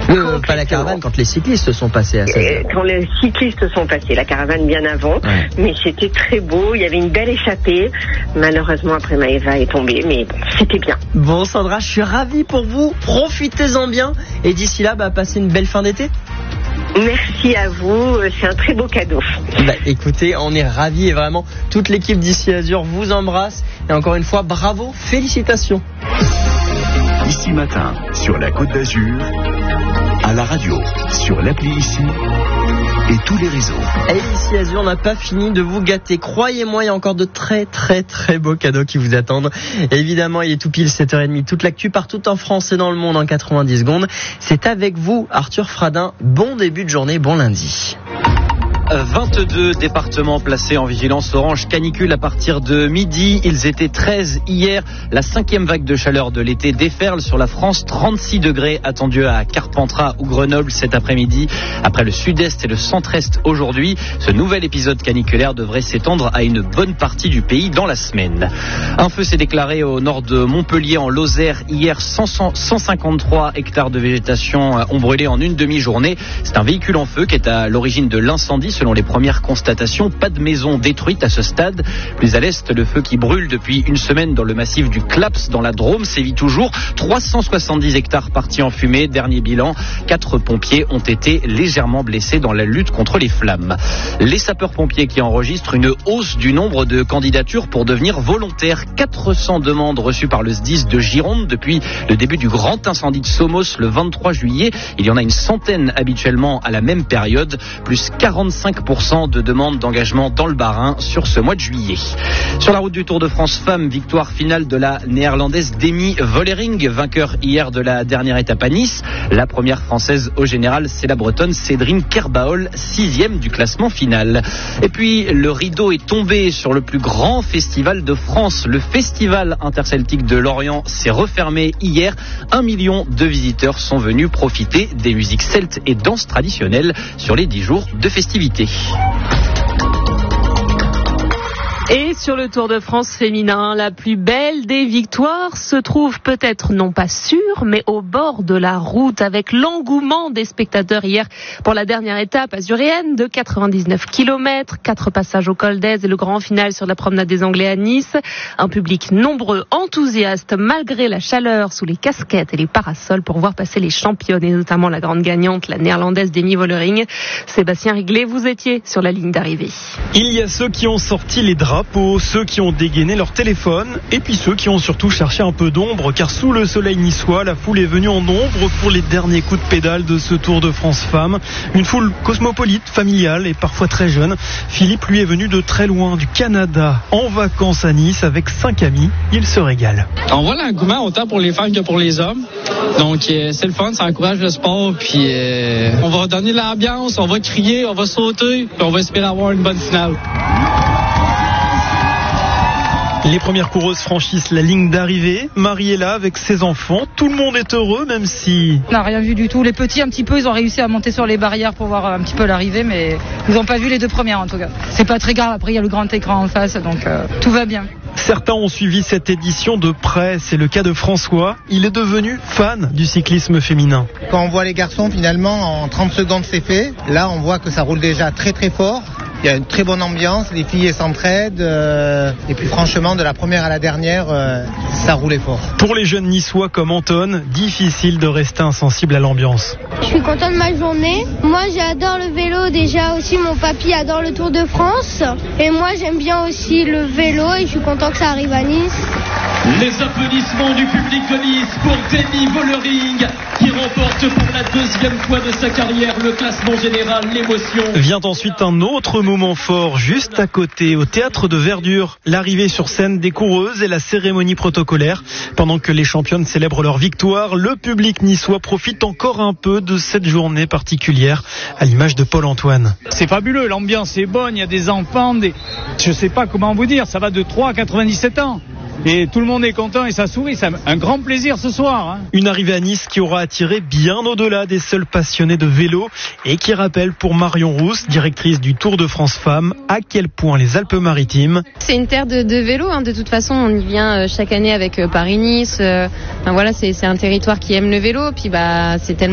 Pas la caravane, quand les cyclistes sont passés à 16h. Quand les cyclistes sont passés, la caravane bien avant, mais c'était très beau, il y avait une belle échappée. Malheureusement, après Maëva est tombée, mais bon, c'était bien. Bon Sandra, je suis ravi pour vous, profitez-en bien, et d'ici là, passez une belle fin d'été. Merci à vous, c'est un très beau cadeau. Écoutez, on est ravis et vraiment toute l'équipe d'Ici Azur vous embrasse. Et encore une fois, bravo, félicitations. Ici Matin, sur la Côte d'Azur, à la radio, sur l'appli Ici et tous les réseaux. Et Ici Azur n'a pas fini de vous gâter. Croyez-moi, il y a encore de très très très beaux cadeaux qui vous attendent. Et évidemment, il est tout pile 7h30. Toute l'actu partout en France et dans le monde en 90 secondes. C'est avec vous, Arthur Fradin. Bon début de journée, bon lundi. 22 départements placés en vigilance orange canicule à partir de midi. Ils étaient 13 hier. La 5e vague de chaleur de l'été déferle sur la France. 36 degrés attendus à Carpentras ou Grenoble cet après-midi. Après le sud-est et le centre-est aujourd'hui, ce nouvel épisode caniculaire devrait s'étendre à une bonne partie du pays dans la semaine. Un feu s'est déclaré au nord de Montpellier en Lozère. Hier, 153 hectares de végétation ont brûlé en une demi-journée. C'est un véhicule en feu qui est à l'origine de l'incendie. Selon les premières constatations, pas de maison détruite à ce stade. Plus à l'est, le feu qui brûle depuis une semaine dans le massif du Claps, dans la Drôme, sévit toujours. 370 hectares partis en fumée. Dernier bilan, 4 pompiers ont été légèrement blessés dans la lutte contre les flammes. Les sapeurs-pompiers qui enregistrent une hausse du nombre de candidatures pour devenir volontaires. 400 demandes reçues par le SDIS de Gironde depuis le début du grand incendie de Somos le 23 juillet. Il y en a une centaine habituellement à la même période, plus 45% de demandes d'engagement dans le Bas-Rhin sur ce mois de juillet. Sur la route du Tour de France Femmes, victoire finale de la néerlandaise Demi Vollering, vainqueur hier de la dernière étape à Nice. La première française au général, c'est la bretonne Cédrine Kerbaol, 6e du classement final. Et puis, le rideau est tombé sur le plus grand festival de France. Le festival interceltique de Lorient s'est refermé hier. 1 million de visiteurs sont venus profiter des musiques celtes et danses traditionnelles sur les 10 jours de festivités. Et sur le Tour de France féminin, la plus belle des victoires se trouve peut-être non pas sûre, mais au bord de la route, avec l'engouement des spectateurs hier pour la dernière étape azuréenne de 99 km, 4 passages au col d'Aise et le grand final sur la promenade des Anglais à Nice. Un public nombreux, enthousiaste, malgré la chaleur, sous les casquettes et les parasols pour voir passer les championnes et notamment la grande gagnante, la néerlandaise Demi Vollering. Sébastien Riglet, vous étiez sur la ligne d'arrivée. Il y a ceux qui ont sorti les drapeaux, ceux qui ont dégainé leur téléphone et puis ceux qui ont surtout cherché un peu d'ombre, car sous le soleil niçois, la foule est venue en nombre pour les derniers coups de pédale de ce Tour de France Femmes. Une foule cosmopolite, familiale et parfois très jeune. Philippe, lui, est venu de très loin, du Canada, en vacances à Nice avec 5 amis. Il se régale. On voit l'engouement autant pour les femmes que pour les hommes. Donc c'est le fun, ça encourage le sport. Puis on va donner de l'ambiance, on va crier, on va sauter, puis on va espérer avoir une bonne finale. Les premières coureuses franchissent la ligne d'arrivée. Marie est là avec ses enfants. Tout le monde est heureux, même si... On n'a rien vu du tout. Les petits, un petit peu, ils ont réussi à monter sur les barrières pour voir un petit peu l'arrivée, mais ils n'ont pas vu les 2 premières en tout cas. C'est pas très grave. Après, il y a le grand écran en face, donc tout va bien. Certains ont suivi cette édition de près. C'est le cas de François. Il est devenu fan du cyclisme féminin. Quand on voit les garçons, finalement, en 30 secondes, c'est fait. Là, on voit que ça roule déjà très très fort. Il y a une très bonne ambiance, les filles s'entraident et puis franchement de la première à la dernière ça roulait fort. Pour les jeunes niçois comme Anton, difficile de rester insensible à l'ambiance. Je suis content de ma journée. Moi j'adore le vélo déjà aussi, mon papy adore le Tour de France et moi j'aime bien aussi le vélo et je suis content que ça arrive à Nice. Les applaudissements du public de Nice pour Demi Vollering qui remporte pour la 2e fois de sa carrière le classement général, l'émotion. Vient ensuite un autre moment fort juste à côté, au théâtre de Verdure. L'arrivée sur scène des coureuses et la cérémonie protocolaire. Pendant que les championnes célèbrent leur victoire, le public niçois profite encore un peu de cette journée particulière, à l'image de Paul-Antoine. C'est fabuleux, l'ambiance est bonne, il y a des enfants, je sais pas comment vous dire, ça va de 3 à 97 ans. Et tout le monde est content et ça sourit, c'est un grand plaisir ce soir. Une arrivée à Nice qui aura attiré bien au-delà des seuls passionnés de vélo et qui rappelle pour Marion Rousse, directrice du Tour de France Femmes, à quel point les Alpes-Maritimes... C'est une terre de vélo, de toute façon on y vient chaque année avec Paris-Nice, voilà, c'est un territoire qui aime le vélo, puis c'est tellement